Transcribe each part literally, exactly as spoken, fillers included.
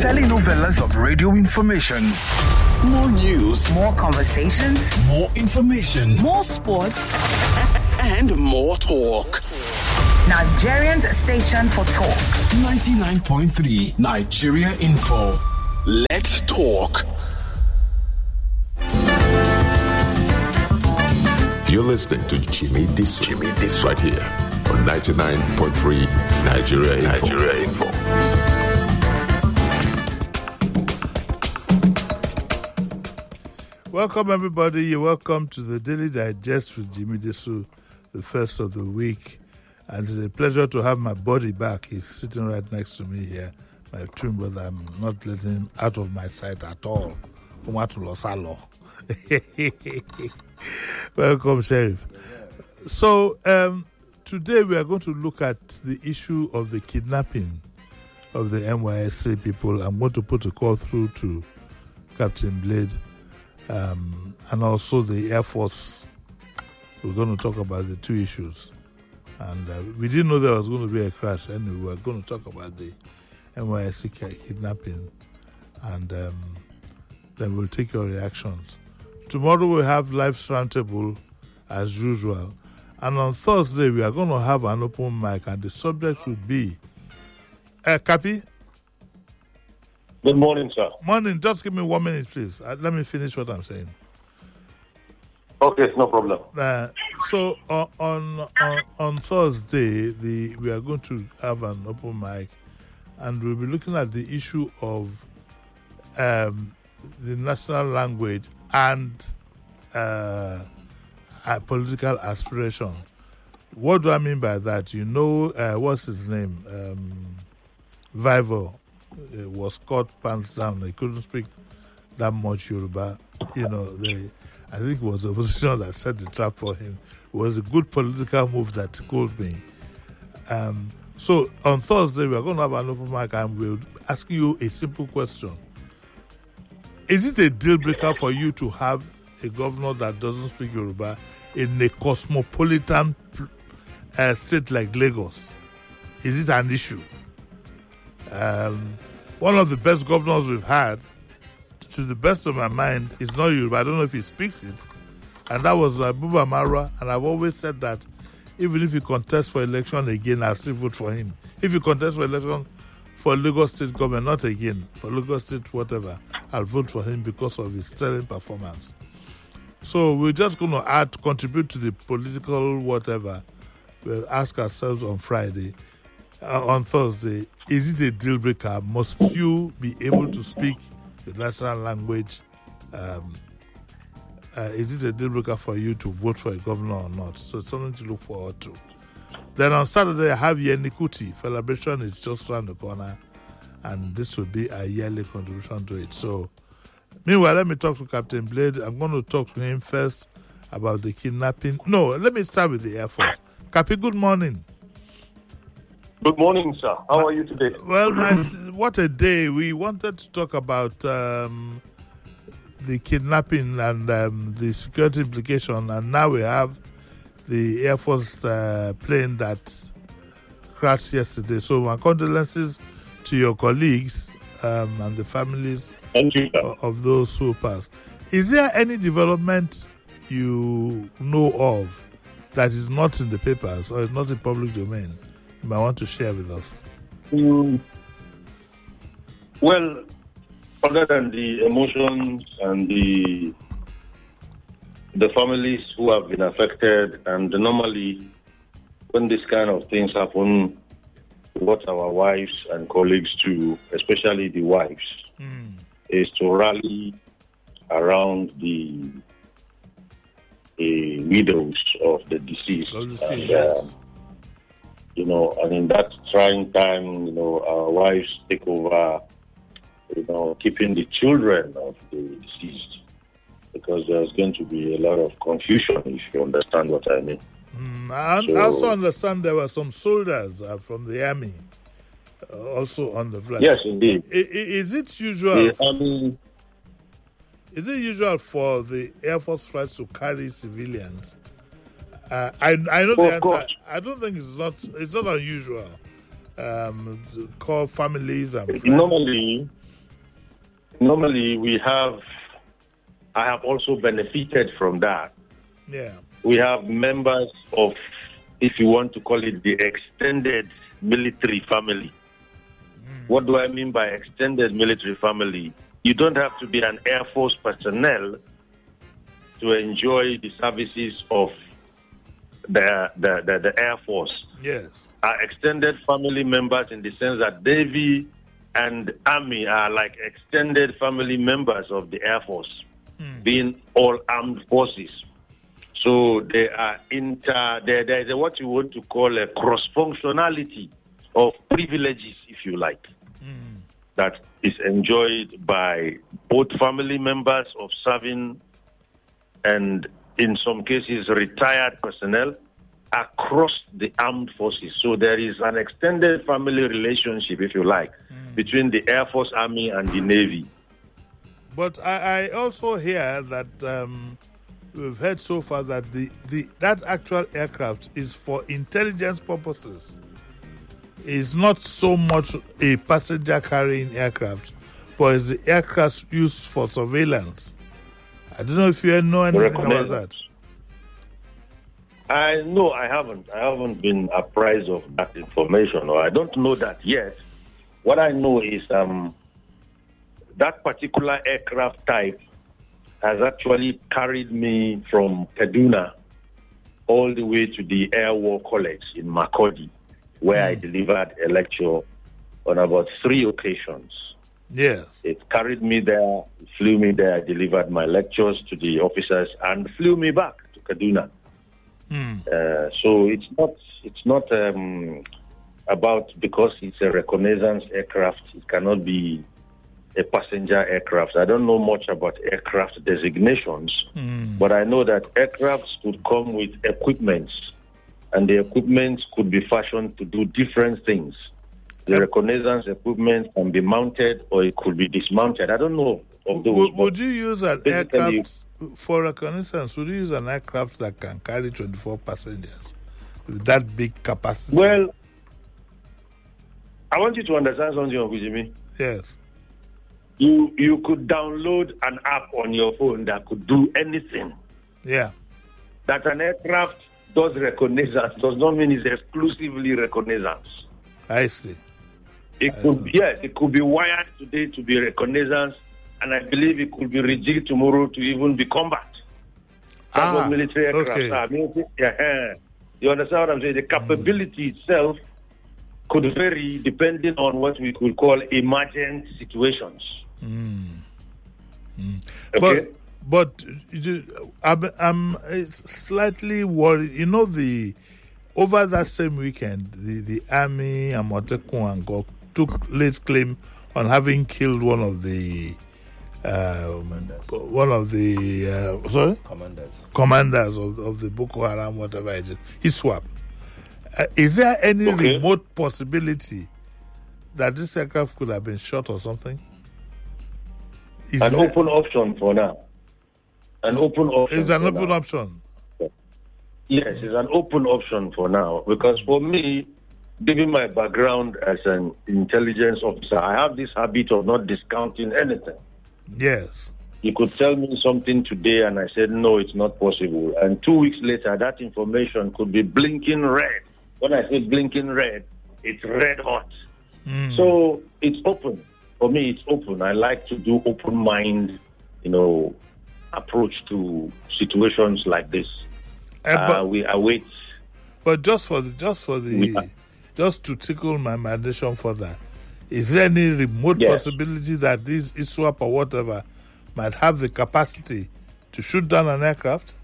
telenovelas of radio information. More news. More conversations. More information. More sports. And more talk. Nigerians station for talk. ninety-nine point three Nigeria Info. Let's talk. You're listening to Jimmy Disso, Jimmy Disso right here on ninety-nine point three Nigeria Info. Nigeria Info. Welcome, everybody. You're welcome to the Daily Digest with Jimmy Disso, the first of the week. And it's a pleasure to have my buddy back. He's sitting right next to me here, my twin brother. I'm not letting him out of my sight at all. Welcome, Sheriff. So, um, today we are going to look at the issue of the kidnapping of the N Y S C people. I'm going to put a call through to Captain Blade um, and also the Air Force. We're going to talk about the two issues. And uh, we didn't know there was going to be a crash. Anyway, we were going to talk about the N Y S C kidnapping. And um, then we'll take your reactions. Tomorrow we'll have Life's Roundtable as usual. And on Thursday, we are going to have an open mic. And the subject will be... Uh, Cappy? Good morning, sir. Morning. Just give me one minute, please. Uh, let me finish what I'm saying. Okay, no problem. Uh, so uh, on on on Thursday, the we are going to have an open mic, and we'll be looking at the issue of um, the national language and uh, a political aspiration. What do I mean by that? You know, uh, what's his name? Um, Vivo uh, was caught pants down. He couldn't speak that much Yoruba. You know, they. I think it was the opposition that set the trap for him. It was a good political move that tickled me. Um, so on Thursday, we are going to have an open mic and we'll ask you a simple question. Is it a deal breaker for you to have a governor that doesn't speak Yoruba in a cosmopolitan uh, state like Lagos? Is it an issue? Um, one of the best governors we've had, to the best of my mind, is not Yoruba. I don't know if he speaks it. And that was uh, Buba Marwa. And I've always said that even if he contests for election again, I'll still vote for him. If he contests for election for Lagos State government, not again, for Lagos State whatever, I'll vote for him because of his sterling performance. So we're just going to add, contribute to the political whatever. We'll ask ourselves on Friday, uh, on Thursday, is it a deal breaker? Must you be able to speak the national language? Um, uh, is it a deal breaker for you to vote for a governor or not? So it's something to look forward to. Then on Saturday, I have Yeni Kuti. Celebration is just around the corner, and this will be a yearly contribution to it. So, meanwhile, let me talk to Captain Blade. I'm going to talk to him first about the kidnapping. No, let me start with the Air Force. Cappy, good morning. Good morning, sir. How are you today? Well, my, what a day. We wanted to talk about um, the kidnapping and um, the security implication, and now we have the Air Force uh, plane that crashed yesterday. So my condolences to your colleagues um, and the families Thank you, of, of those who passed. Is there any development you know of that is not in the papers or is not in public domain you might want to share with us? Mm. Well, other than the emotions and the the families who have been affected, and normally when this kind of things happen, what our wives and colleagues do, especially the wives, mm. is to rally around the, the widows of the deceased. Oh, the and, yes. uh, you know, and in that trying time, you know, our wives take over, you know, keeping the children of the deceased, because there's going to be a lot of confusion, if you understand what I mean. Mm, I so, also understand there were some soldiers uh, from the army uh, also on the flight. Yes, indeed. I, is it usual? The army, is it usual for the Air Force flights to carry civilians? Uh, I I know the answer. I don't think it's not it's not unusual. Um, to call families and friends. Normally, normally we have, I have also benefited from that. Yeah. We have members of, if you want to call it, the extended military family. Mm. What do I mean by extended military family? You don't have to be an Air Force personnel to enjoy the services of the, the, the, the Air Force. Yes. Are extended family members in the sense that Navy and Army are like extended family members of the Air Force, mm. being all armed forces. So they are inter, there, there is a, what you want to call a cross-functionality of privileges, if you like, mm. that is enjoyed by both family members of serving and, in some cases, retired personnel across the armed forces. So there is an extended family relationship, if you like, mm. between the Air Force, Army, and the Navy. But I, I also hear that um, we've heard so far that the, the that actual aircraft is for intelligence purposes. It's not so much a passenger carrying aircraft, but it's the aircraft used for surveillance. I don't know if you know anything about that. I no, I haven't. I haven't been apprised of that information, or I don't know that yet. What I know is um, that particular aircraft type has actually carried me from Kaduna all the way to the Air War College in Makurdi, where mm. I delivered a lecture on about three occasions. Yes. It carried me there, flew me there, I delivered my lectures to the officers, and flew me back to Kaduna. Mm. Uh, so it's not it's not um, about because it's a reconnaissance aircraft, it cannot be a passenger aircraft. I don't know much about aircraft designations, mm. but I know that aircrafts could come with equipments, and the equipment could be fashioned to do different things. The reconnaissance equipment can be mounted or it could be dismounted. I don't know of those. Would, would you use an aircraft for reconnaissance? Would you use an aircraft that can carry twenty-four passengers with that big capacity? Well, I want you to understand something, Uncle Jimmy. Yes. You you could download an app on your phone that could do anything. Yeah. That an aircraft does reconnaissance does not mean it's exclusively reconnaissance. I see. It could be, yes, it could be wired today to be reconnaissance, and I believe it could be rigged tomorrow to even be combat. That's ah, what military aircraft okay. are. I mean, yeah, you understand what I'm saying? The capability mm. itself could vary depending on what we could call emergent situations. Mm. Mm. Okay? But, but I'm, I'm slightly worried. You know, the over that same weekend, the, the army, Amotekun and Gok took late claim on having killed one of the um, one of the uh, sorry commanders commanders of, of the Boko Haram, whatever it is, ISWAP. Uh, is there any okay. remote possibility that this aircraft could have been shot or something? Is an there, open option for now. An open option. It's an open now. option. Yes, it's an open option for now, because for me, given my background as an intelligence officer, I have this habit of not discounting anything. Yes. You could tell me something today and I said, no, it's not possible. And two weeks later, that information could be blinking red. When I say blinking red, it's red hot. Mm. So it's open. For me, it's open. I like to do open mind, you know, approach to situations like this. Uh, but, uh, we await. But just for the, just for the, are, just to tickle my imagination further, is there any remote yes. possibility that this ISWAP or whatever might have the capacity to shoot down an aircraft?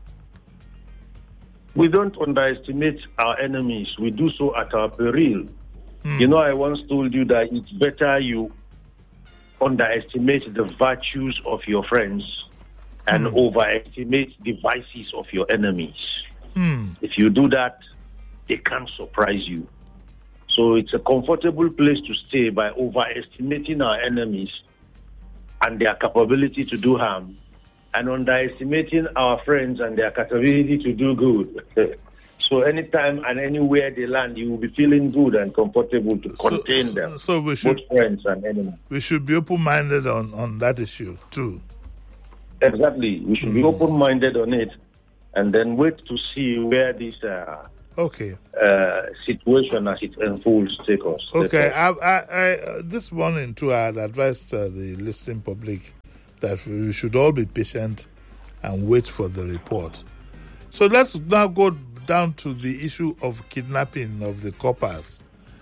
We don't underestimate our enemies. We do so at our peril. Hmm. You know, I once told you that it's better you underestimate the virtues of your friends and hmm. overestimate the vices of your enemies. Hmm. If you do that, they can't surprise you. So it's a comfortable place to stay by overestimating our enemies and their capability to do harm, and underestimating our friends and their capability to do good. So anytime and anywhere they land, you will be feeling good and comfortable to So- contain so- them, so we should- both friends and enemies. We should be open-minded on, on that issue too. Exactly. We should be Mm. open-minded on it and then wait to see where this uh, Okay. uh, situation as it unfolds take us. Okay. Take I, us. I, I, uh, this morning too, I had advised uh, the listening public that we should all be patient and wait for the report. So let's now go down to the issue of kidnapping of the coppers.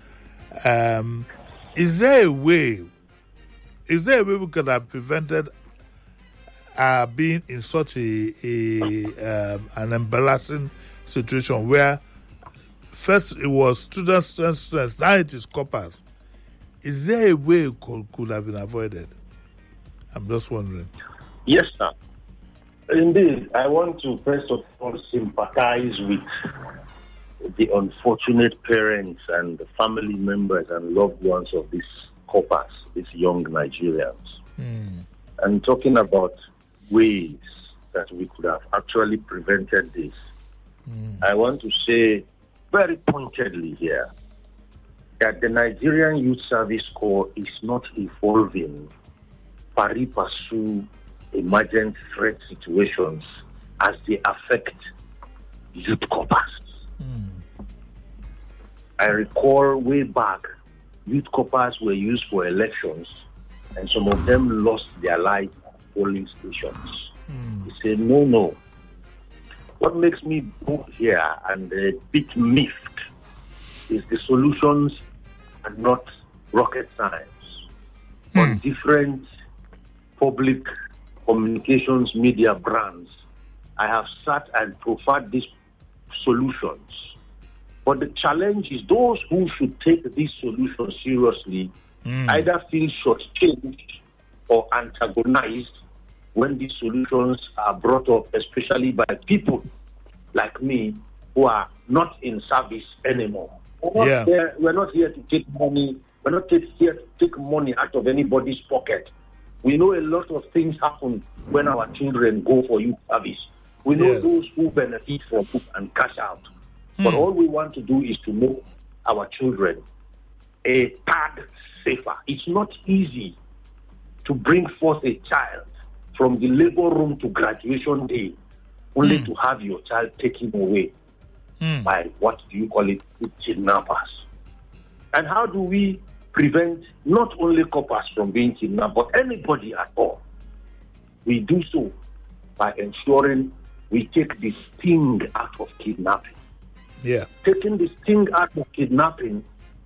Um, is there a way? Is there a way we could have prevented uh, being in such a, a um, an embarrassing situation where first it was students, students, students, now it is coppers? Is there a way it could, could have been avoided? I'm just wondering. Yes, sir. Indeed, I want to first of all sympathize with the unfortunate parents and the family members and loved ones of these coppers, these young Nigerians. Mm. And talking about ways that we could have actually prevented this, Mm. I want to say very pointedly here that the Nigerian Youth Service Corps is not evolving pari passu emergent threat situations as they affect youth coppers. Mm. I recall way back, youth coppers were used for elections, and some of them lost their lives at polling stations. Mm. He said, no, no. What makes me go here and a bit miffed is the solutions are not rocket science. Mm. On different public communications media brands, I have sat and proffered these solutions. But the challenge is those who should take these solutions seriously Mm. either feel shortchanged or antagonized when these solutions are brought up, especially by people like me who are not in service anymore. We're not, Yeah. here, we're not here to take money. We're not take, here to take money out of anybody's pocket. We know a lot of things happen when our children go for youth service. We know Yes. those who benefit from it and cash out. But all we want to do is to make our children a tad safer. It's not easy to bring forth a child from the labor room to graduation day only to have your child taken away Mm. by, what do you call it, kidnappers. And how do we prevent not only coppers from being kidnapped, but anybody at all? We do so by ensuring we take the sting out of kidnapping. Yeah. Taking the sting out of kidnapping,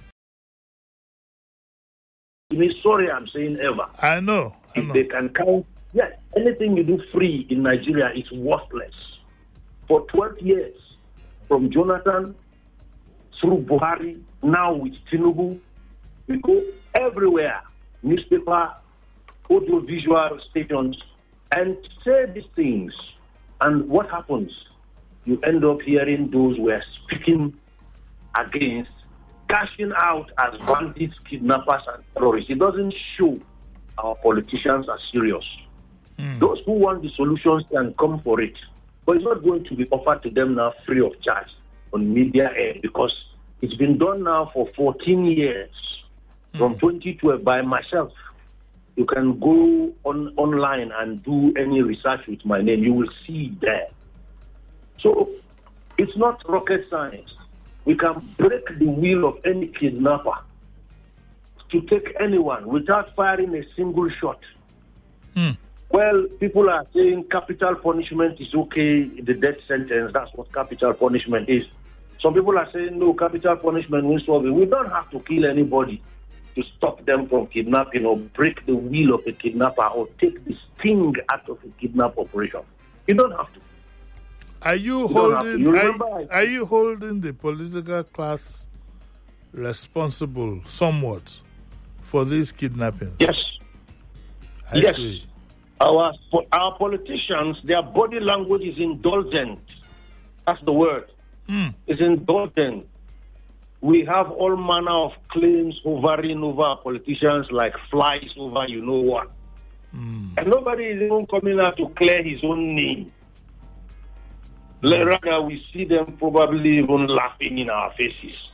I mean, sorry I'm saying ever. I know. I If know. they can count, yes, anything you do free in Nigeria is worthless. For twelve years, from Jonathan through Buhari, now with Tinubu, we go everywhere, newspaper, audiovisual stations, and say these things. And what happens? You end up hearing those who are speaking against, cashing out as bandits, kidnappers, and terrorists. It doesn't show our politicians are serious. Mm. Those who want the solutions can come for it. But it's not going to be offered to them now free of charge on media air because it's been done now for fourteen years, from twenty twelve by myself. You can go on online and do any research with my name. You will see there. So it's not rocket science. We can break the will of any kidnapper to take anyone without firing a single shot. Mm. Well, people are saying capital punishment is okay, the death sentence, that's what capital punishment is. Some people are saying, no, capital punishment will solve it. We don't have to kill anybody to stop them from kidnapping or break the will of a kidnapper or take the sting out of a kidnap operation. You don't have to. Are you don't have to. holding? You Are, remember I- are you holding the political class responsible somewhat for these kidnappings? Yes. I yes. see. Our, our politicians, their body language is indulgent. That's the word. Mm. It's indulgent. We have all manner of claims hovering over our politicians like flies over you know what. Mm. And nobody is even coming out to clear his own name. Rather, we see them probably even laughing in our faces.